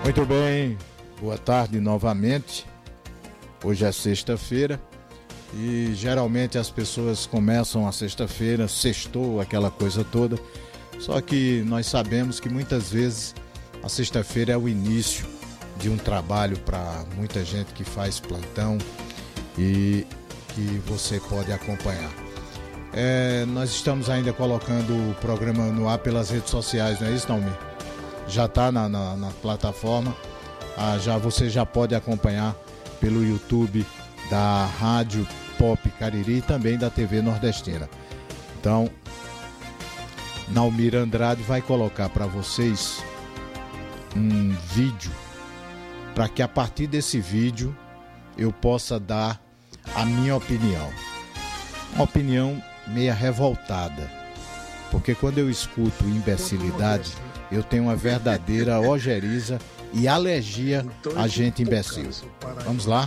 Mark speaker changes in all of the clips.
Speaker 1: Muito bem, boa tarde novamente. Hoje é sexta-feira e geralmente as pessoas começam a sexta-feira, sextou, aquela coisa toda. Só que nós sabemos que muitas vezes a sexta-feira é o início de um trabalho para muita gente que faz plantão e que você pode acompanhar. Nós estamos ainda colocando o programa no ar pelas redes sociais, não é isso, Naomi? Já está na plataforma, você já pode acompanhar pelo YouTube da Rádio Pop Cariri e também da TV Nordestina. Então, Naumira Andrade vai colocar para vocês um vídeo, para que a partir desse vídeo eu possa dar a minha opinião. Uma opinião meia revoltada, porque quando eu escuto imbecilidade, eu tenho uma verdadeira ojeriza e alergia a gente imbecil. Vamos lá?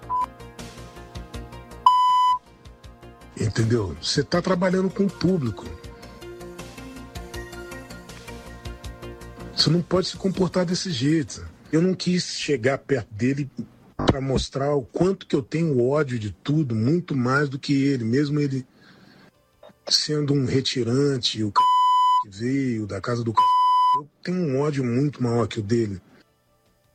Speaker 2: Entendeu? Você está trabalhando com o público. Você não pode se comportar desse jeito. Eu não quis chegar perto dele para mostrar o quanto que eu tenho ódio de tudo, muito mais do que ele, mesmo ele sendo um retirante, o que veio da casa do eu tenho um ódio muito maior que o dele.